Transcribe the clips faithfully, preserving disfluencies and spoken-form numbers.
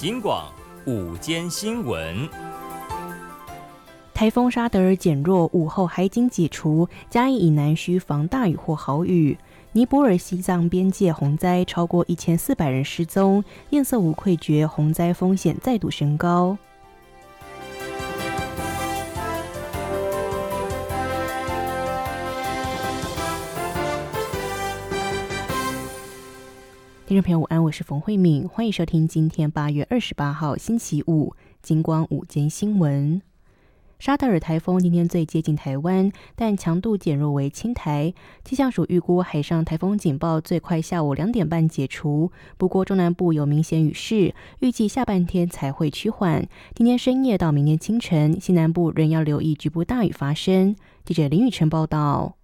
警广午间新闻。 台风沙德尔减弱，午后海警解除，嘉义以南需防大雨或豪雨。尼泊尔西藏边界洪灾，超过一千四百人失踪，堰塞湖溃决，洪灾风险再度升高。听众朋友午安，我是冯慧敏，欢迎收听今天八月二十八号星期五金光午间新闻。沙德尔台风今天最接近台湾，但强度减弱为轻台。气象署预估海上台风警报最快下午两点半解除，不过中南部有明显雨势，预计下半天才会趋缓。今天深夜到明天清晨，西南部仍要留意局部大雨发生。记者林宇晨报道。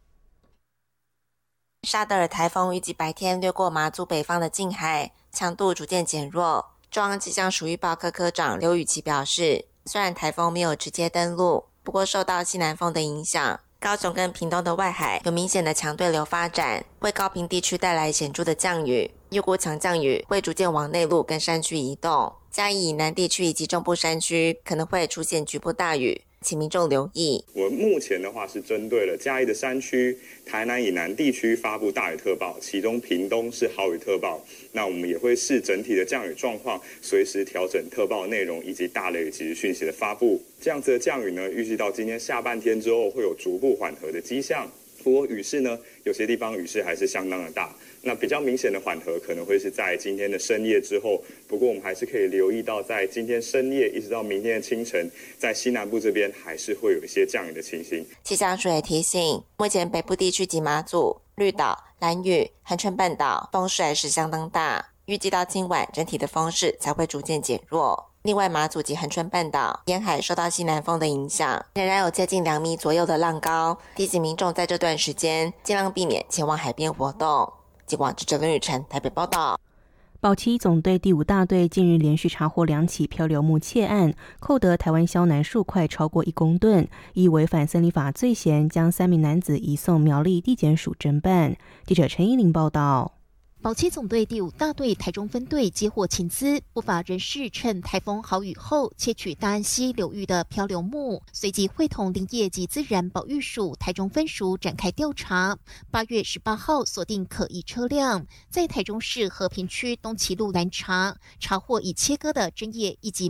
沙德尔台风预计白天掠过马祖北方的近海，强度逐渐减弱。中央气象署预报科科长刘宇奇表示，虽然台风没有直接登陆，不过受到西南风的影响，高雄跟屏东的外海有明显的强对流发展，为高屏地区带来显著的降雨。预估强降雨会逐渐往内陆跟山区移动，嘉义以南地区以及中部山区可能会出现局部大雨，请民众留意。 我目前的话是针对了嘉义的山区、台南以南地区发布大雨特报，其中屏东是豪雨特报。那我们也会视整体的降雨状况，随时调整特报内容以及大雷雨即时讯息的发布。这样子的降雨呢，预计到今天下半天之后会有逐步缓和的迹象。不过雨势呢，有些地方雨势还是相当的大。那比较明显的缓和可能会是在今天的深夜之后，不过我们还是可以留意到，在今天深夜一直到明天的清晨，在西南部这边还是会有一些降雨的情形。 气象署也提醒，目前北部地区及马祖、绿岛、兰屿、恒春半岛风势还是相当大，预计到今晚整体的风势才会逐渐减弱。另外，马祖及恒春半岛沿海受到西南风的影响，仍然有接近两米左右的浪高，提醒民众在这段时间尽量避免前往海边活动。警广记者林宇晨台北报道。 保七总队第五大队近日连续查获两起漂流木窃案，扣得台湾肖楠树块超过一公吨，以违反森林法罪嫌，将三名男子移送苗栗地检署侦办。记者陈依玲报道。 保七总队第五大队台中分队接获情资，不法人士趁台风豪雨后窃取大安溪流域的漂流木，随即会同林业及自然保育署台中分署展开调查。八月十八号锁定可疑车辆，在台中市和平区东旗路拦查，查获已切割的针叶以及